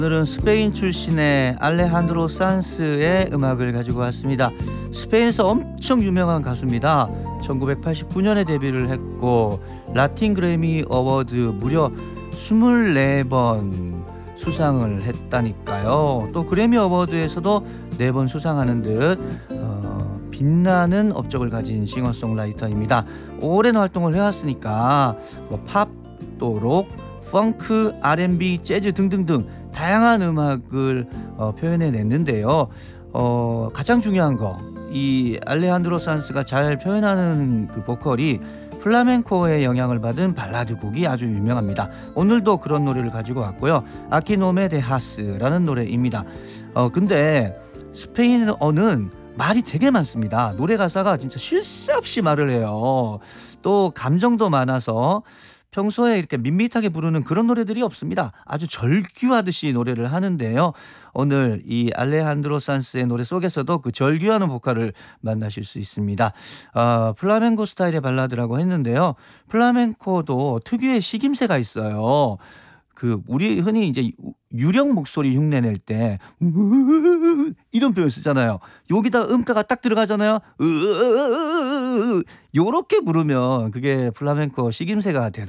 오늘은 스페인 출신의 알레한드로 산스의 음악을 가지고 왔습니다. 스페인에서 엄청 유명한 가수입니다. 1989년에 데뷔를 했고 라틴 그래미 어워드 무려 24번 수상을 했다니까요. 또 그래미 어워드에서도 4번 수상하는 듯 빛나는 업적을 가진 싱어송라이터입니다. 오랜 활동을 해왔으니까 팝, 또 록, 펑크, R&B, 재즈 등등등 다양한 음악을 표현해냈는데요. 가장 중요한 거, 이 알레한드로 산스가 잘 표현하는 그 보컬이 플라멩코의 영향을 받은 발라드 곡이 아주 유명합니다. 오늘도 그런 노래를 가지고 왔고요. 아키노메 데 하스라는 노래입니다. 근데 스페인어는 말이 되게 많습니다. 노래 가사가 진짜 쉴 새 없이 말을 해요. 또 감정도 많아서 평소에 이렇게 밋밋하게 부르는 그런 노래들이 없습니다. 아주 절규하듯이 노래를 하는데요. 오늘 이 알레한드로 산스의 노래 속에서도 그 절규하는 보컬을 만나실 수 있습니다. 플라멩코 스타일의 발라드라고 했는데요. 플라멩코도 특유의 식임새가 있어요. 우리 흔히 이제 유령 목소리 흉내낼 때 이런 표현 쓰잖아요. 여기다 음가가 딱 들어가잖아요. 요렇게 부르면 그게 플라멩코 식임새가 되더라고요.